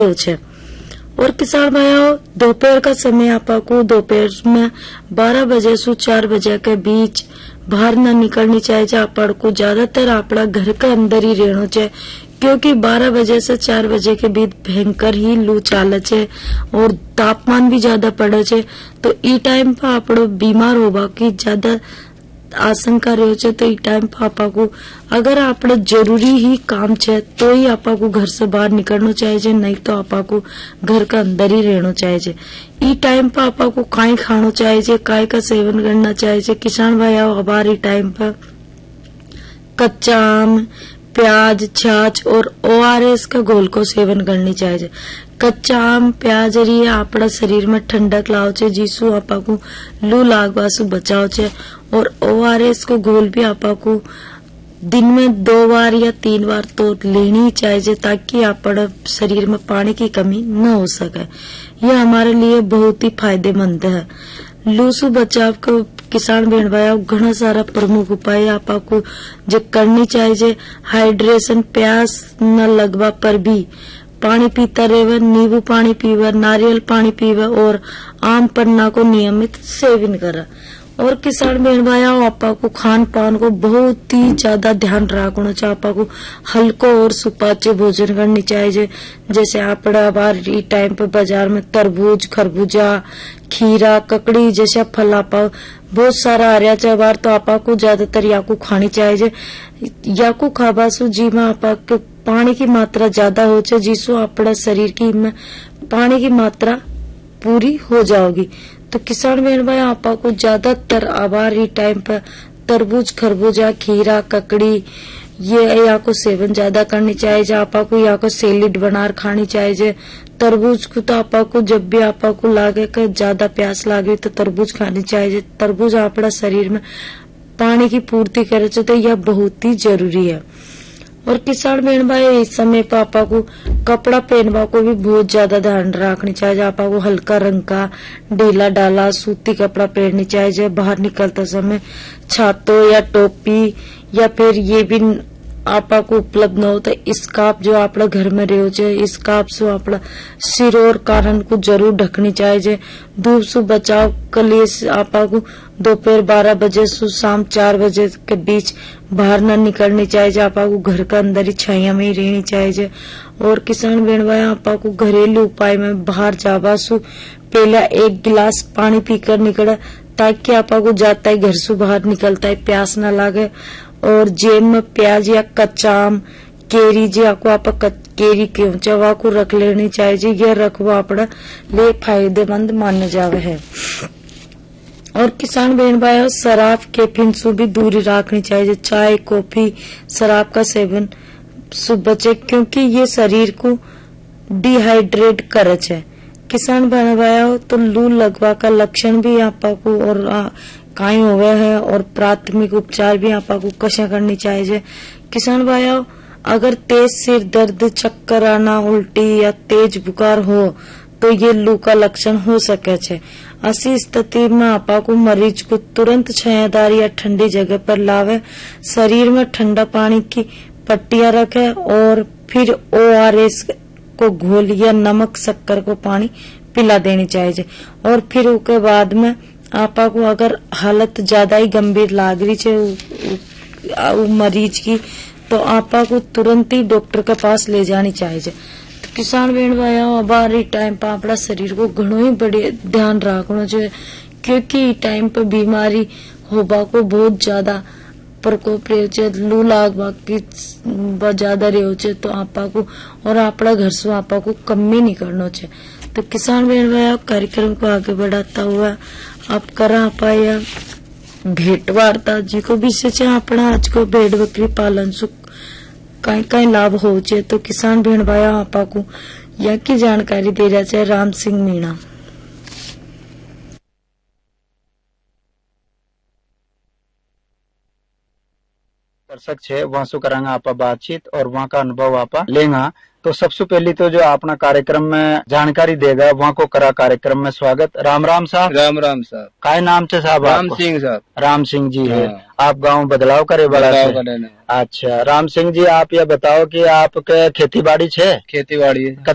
છે। और किसान भाइयों दोपहर का समय आपको दोपहर में 12 बजे से 4 बजे के बीच बाहर न निकलनी चाहिए। आपको ज्यादातर अपना घर के अंदर ही रहना चाहिए, क्योंकि 12 बजे से 4 बजे के बीच भयंकर ही लू चाले छे और तापमान भी ज्यादा पड़े छे। तो ई टाइम पर आप बीमार होगा की ज्यादा आशंका रहे छे। तो ई टाइम पर आपको अगर आप जरूरी ही काम छे तो ही आपको घर से बाहर निकलना चाहिए, नहीं तो आपको घर का अंदर ही रहना चाहिए। ई टाइम पर आपको काई खाना चाहिए, काय का सेवन करना चाहिए। किसान भाई हमारे टाइम पर कच्चा आम, प्याज, छाछ और ORS का घोल को सेवन करनी चाहिए। कच्चा आम, प्याज रही आपड़ा शरीर में ठंडक लाओ छे, जिसु आपको लू लागवा से बचाव छे। और ORS को घोल भी आपको दिन में 2 बार या 3 बार तो लेनी चाहिए, ताकि आपड़ा शरीर में पानी की कमी न हो सके। यह हमारे लिए बहुत ही फायदेमंद है। लू से बचाव को किसान बहन भाई घना सारा प्रमुख उपाय आपको जो करनी चाहिए। हाइड्रेशन, प्यास न लगवा पर भी पानी पीता रहे, नींबू पानी पीवा, नारियल पानी पीवा और आम पन्ना को नियमित सेवन करा। और किसान बहन भाई आपको खान पान को बहुत ही ज्यादा ध्यान रखना चाहिए। आपको हल्को और सुपाच्य भोजन करनी चाहिए। जैसे आपड़ा बाहर टाइम पे बाजार में तरबूज, खरबूजा, खीरा, ककड़ी जैसे फल आपा बहुत सारा आ रहा है बार, तो आपको ज्यादातर याकू खानी चाहिए। याकू खाबा सु जी में आपको पानी की मात्रा ज्यादा हो जाए, जिससे अपना शरीर की में पानी की मात्रा पूरी हो जाएगी। तो किसान बहन भाई आपको ज्यादातर आबारी टाइम पर तरबूज, खरबूजा, खीरा, ककड़ी ये या को सेवन ज्यादा करनी चाहिए। आपको या को सैलेड बनाकर खानी चाहिए। तरबूज को तो आपको जब भी आपको लागे कि ज्यादा प्यास लागे तो तरबूज खानी चाहिए। तरबूज अपना शरीर में पानी की पूर्ति करे तो यह बहुत ही जरूरी है। और किसान बहन भाई इस समय पर आपको कपड़ा पहनवा को भी बहुत ज्यादा ध्यान रखनी चाहिए। आपको हल्का रंग का, ढीला डाला सूती कपड़ा पहननी चाहिए। बाहर निकलते समय छातो या टोपी या फिर ये भी आपको उपलब्ध न हो तो स्कार्फ जो अपना घर में रहो छे, स्कार्फ से अपना सिर और कान को जरूर ढकनी चाहिए। धूप से बचाव के लिए आपको दोपहर 12 बजे से शाम 4 बजे के बीच बाहर न निकलनी चाहिए। आपको घर के अंदर ही छाया में ही रहनी चाहिए। और किसान बहन भाई आपको घरेलू उपाय में बाहर जावा सु पहले 1 गिलास पानी पीकर निकले, ताकि आपको जाता ही घर से बाहर निकलता है प्यास न लागे। और जेब में प्याज या कच्चा आम, केरी जी आपको केरी क्यों चवा को रख लेनी चाहिए। यह रखवा अपना लिए फायदेमंद माने जावे है। और किसान बहन भाई शराब, कैफीन से भी दूरी रखनी चाहिए। चाय, कॉफी, शराब का सेवन से बचे, क्योंकि ये शरीर को डिहाइड्रेट करे छे। किसान बहन भाई तो लू लगवा का लक्षण भी आपको और काई हुए है और प्राथमिक उपचार भी आपको कैसे करनी चाहिए। किसान भाइयों अगर तेज सिर दर्द, चक्कर आना, उल्टी या तेज बुखार हो तो ये लू का लक्षण हो सके छे। ऐसी स्थिति में आपको मरीज को तुरंत छायादार या ठंडी जगह पर लावे, शरीर में ठंडा पानी की पट्टियां रखे और फिर ORS को घोल या नमक शक्कर को पानी पिला देनी चाहिए। और फिर उसके बाद में आपको अगर हालत ज्यादा ही गंभीर लाग रही है मरीज की, तो आपको तुरंत ही डॉक्टर के पास ले जानी चाहिए। तो किसान बहन भाई हमारे टाइम पर अपना शरीर को घणो ही बड़े ध्यान रखना चाहिए, क्योंकि टाइम पर बीमारी होबा को बहुत ज्यादा प्रकोप रहे, लू लागवा की ज्यादा रहे तो आपको और अपना घर से आपको कमी नहीं करना चाहिए। तो किसान बहन भाई कार्यक्रम को आगे बढ़ाता हुआ आप करा पाया भेंट वार्ता जी को विषय से अपना आज को भेड़ बकरी पालन सुख कई लाभ हो चे। तो किसान बहन भाई आपको यह की जानकारी दे रहा है राम सिंह मीणा। दर्शक छे वहाँ से करांगा आपा बातचीत और वहाँ का अनुभव आपा लेंगा। तो सबसे पहले तो जो अपना कार्यक्रम में जानकारी देगा वहाँ को करा कार्यक्रम में स्वागत। राम राम साहब। राम राम साहब। काय नाम से साहब? राम सिंह साहब। राम सिंह जी है। हाँ। आप गांव बदलाव करे बड़ा से? अच्छा राम सिंह जी आप ये बताओ कि आपके खेती बाड़ी छे? खेती बाड़ी है।